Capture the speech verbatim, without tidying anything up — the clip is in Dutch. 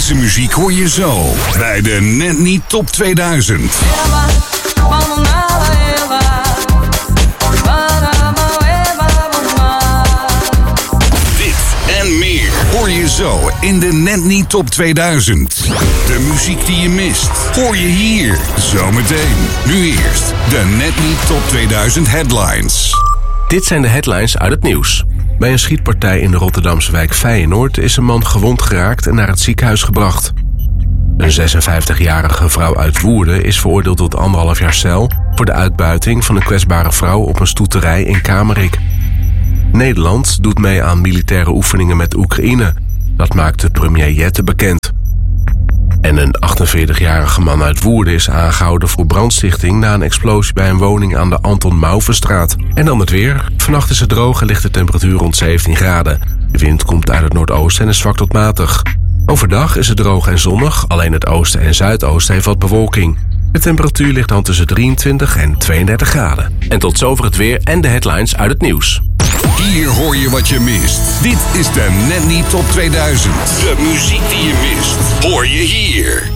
Deze muziek hoor je zo bij de Net Niet Top tweeduizend. Dit en meer hoor je zo in de Net Niet Top tweeduizend. De muziek die je mist, hoor je hier zometeen. Nu eerst de Net Niet Top tweeduizend headlines. Dit zijn de headlines uit het nieuws. Bij een schietpartij in de Rotterdamse wijk Feyenoord is een man gewond geraakt en naar het ziekenhuis gebracht. Een zesenvijftigjarige vrouw uit Woerden is veroordeeld tot anderhalf jaar cel voor de uitbuiting van een kwetsbare vrouw op een stoeterij in Kamerik. Nederland doet mee aan militaire oefeningen met Oekraïne. Dat maakte premier Jette bekend. En een achtenveertigjarige man uit Woerden is aangehouden voor brandstichting na een explosie bij een woning aan de Anton Mauvestraat. En dan het weer. Vannacht is het droog en ligt de temperatuur rond zeventien graden. De wind komt uit het noordoosten en is zwak tot matig. Overdag is het droog en zonnig, alleen het oosten en zuidoosten heeft wat bewolking. De temperatuur ligt dan tussen drieëntwintig en tweeëndertig graden. En tot zover het weer en de headlines uit het nieuws. Hier hoor je wat je mist. Dit is de Net Niet Top tweeduizend. De muziek die je mist, hoor je hier.